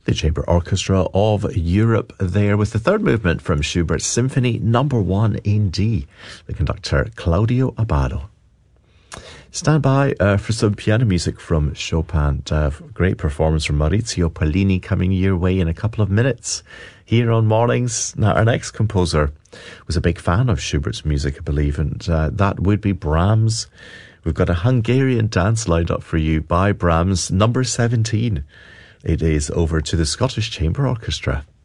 The Chamber Orchestra of Europe there with the third movement from Schubert's Symphony No. 1 in D. The conductor Claudio Abbado. Stand by for some piano music from Chopin. Great performance from Maurizio Pollini coming your way in a couple of minutes here on Mornings. Now, our next composer was a big fan of Schubert's music, I believe, and that would be Brahms. We've got a Hungarian dance lined up for you by Brahms, number 17. It is over to the Scottish Chamber Orchestra.